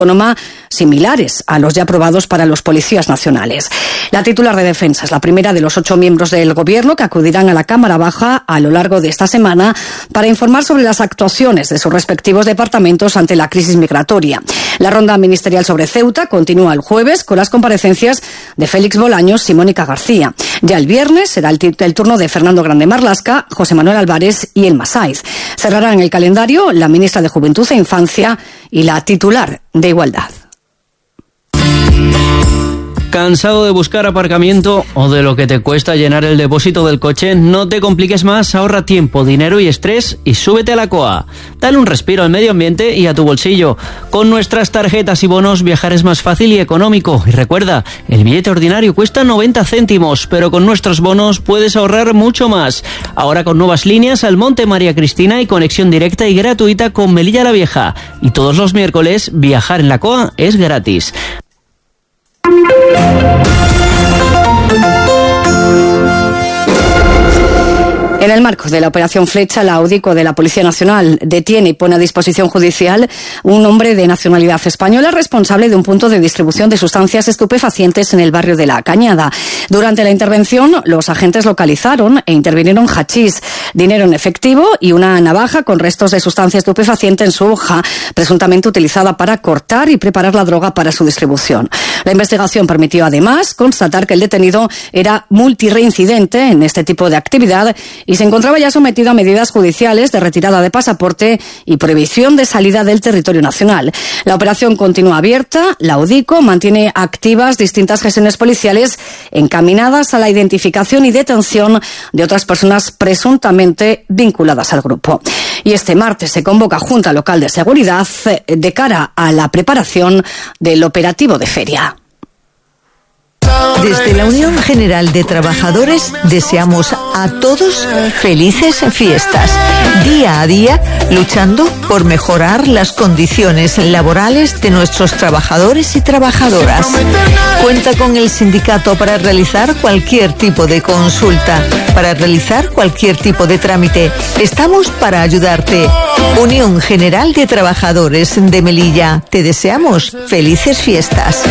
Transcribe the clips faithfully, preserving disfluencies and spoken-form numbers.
autónoma similares a los ya aprobados para los policías nacionales. La titular de Defensa es la primera de los ocho miembros del Gobierno que acudirán a la Cámara Baja a lo largo de esta semana para informar sobre las actuaciones de sus respectivos departamentos ante la crisis migratoria. La ronda ministerial sobre Ceuta continúa el jueves con las comparecencias de Félix Bolaños y Mónica García. Ya el viernes será el, el turno de Fernando Grande Marlasca, José Manuel Álvarez y Elma Saiz. Cerrarán el calendario la ministra de Juventud e Infancia y la titular de Igualdad. ¿Cansado de buscar aparcamiento o de lo que te cuesta llenar el depósito del coche? No te compliques más, ahorra tiempo, dinero y estrés y súbete a la C O A. Dale un respiro al medio ambiente y a tu bolsillo. Con nuestras tarjetas y bonos viajar es más fácil y económico. Y recuerda, el billete ordinario cuesta noventa céntimos, pero con nuestros bonos puedes ahorrar mucho más. Ahora con nuevas líneas al Monte María Cristina y conexión directa y gratuita con Melilla la Vieja. Y todos los miércoles viajar en la C O A es gratis. En el marco de la Operación Flecha, la AUDICO de la Policía Nacional detiene y pone a disposición judicial un hombre de nacionalidad española responsable de un punto de distribución de sustancias estupefacientes en el barrio de La Cañada. Durante la intervención, los agentes localizaron e intervinieron hachís, dinero en efectivo y una navaja con restos de sustancia estupefaciente en su hoja, presuntamente utilizada para cortar y preparar la droga para su distribución. La investigación permitió además constatar que el detenido era multireincidente en este tipo de actividad y se encontraba ya sometido a medidas judiciales de retirada de pasaporte y prohibición de salida del territorio nacional. La operación continúa abierta. La AUDICO mantiene activas distintas gestiones policiales encaminadas a la identificación y detención de otras personas presuntamente vinculadas al grupo. Y este martes se convoca Junta Local de Seguridad de cara a la preparación del operativo de feria. Desde la Unión General de Trabajadores deseamos a todos felices fiestas, día a día luchando por mejorar las condiciones laborales de nuestros trabajadores y trabajadoras. Cuenta con el sindicato para realizar cualquier tipo de consulta, para realizar cualquier tipo de trámite. Estamos para ayudarte. Unión General de Trabajadores de Melilla, te deseamos felices fiestas.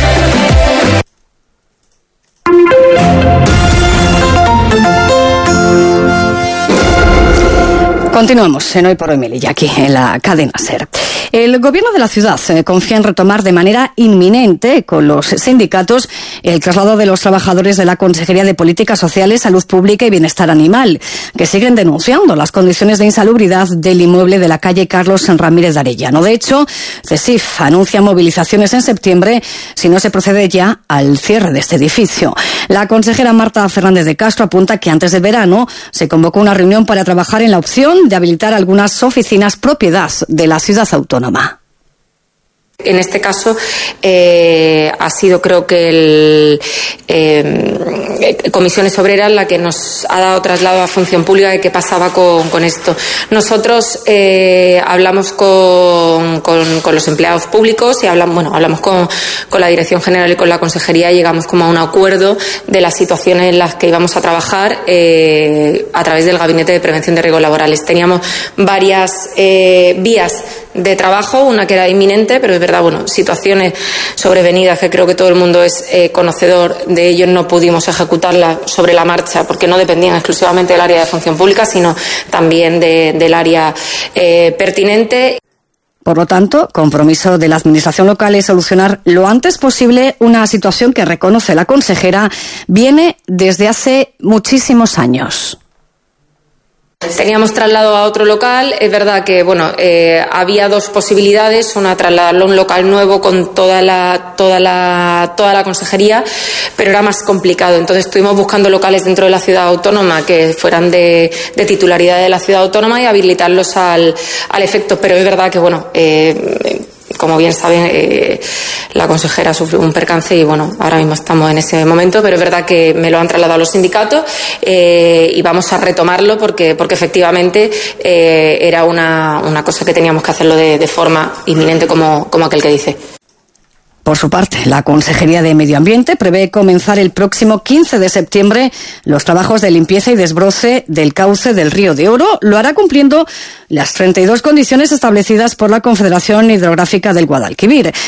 Continuamos en Hoy por Hoy Melilla, aquí en la cadena SER. El gobierno de la ciudad eh, confía en retomar de manera inminente con los sindicatos el traslado de los trabajadores de la Consejería de Políticas Sociales, Salud Pública y Bienestar Animal, que siguen denunciando las condiciones de insalubridad del inmueble de la calle Carlos Ramírez de Arellano. De hecho, CESIF anuncia movilizaciones en septiembre si no se procede ya al cierre de este edificio. La consejera Marta Fernández de Castro apunta que antes del verano se convocó una reunión para trabajar en la opción de habilitar algunas oficinas propiedad de la ciudad autónoma. En este caso eh, ha sido, creo que el eh, Comisiones Obreras la que nos ha dado traslado a Función Pública de qué pasaba con, con esto. Nosotros eh, hablamos con, con, con los empleados públicos y hablamos, bueno, hablamos con, con la Dirección General y con la Consejería y llegamos como a un acuerdo de las situaciones en las que íbamos a trabajar eh, a través del Gabinete de Prevención de Riesgos Laborales. Teníamos varias eh, vías de trabajo, una que era inminente, pero es verdad, bueno, situaciones sobrevenidas que creo que todo el mundo es eh, conocedor de ello, no pudimos ejecutarlas sobre la marcha porque no dependían exclusivamente del área de función pública, sino también de, del área eh, pertinente. Por lo tanto, compromiso de la Administración local es solucionar lo antes posible una situación que, reconoce la consejera, viene desde hace muchísimos años. Teníamos traslado a otro local, es verdad que bueno eh, había dos posibilidades, una trasladarlo a un local nuevo con toda la toda la toda la consejería, pero era más complicado. Entonces estuvimos buscando locales dentro de la ciudad autónoma que fueran de, de titularidad de la ciudad autónoma y habilitarlos al, al efecto. Pero es verdad que bueno eh, como bien saben, eh, la consejera sufrió un percance y bueno, ahora mismo estamos en ese momento, pero es verdad que me lo han trasladado los sindicatos eh, y vamos a retomarlo porque, porque efectivamente eh, era una, una cosa que teníamos que hacerlo de, de forma inminente como, como aquel que dice. Por su parte, la Consejería de Medio Ambiente prevé comenzar el próximo quince de septiembre los trabajos de limpieza y desbroce del cauce del Río de Oro. Lo hará cumpliendo las treinta y dos condiciones establecidas por la Confederación Hidrográfica del Guadalquivir.